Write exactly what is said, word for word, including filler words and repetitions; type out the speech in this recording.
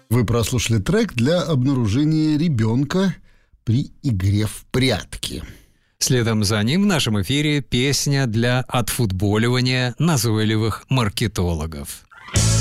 Вы прослушали трек для обнаружения ребенка при игре в прятки. Следом за ним в нашем эфире песня для отфутболивания назойливых маркетологов.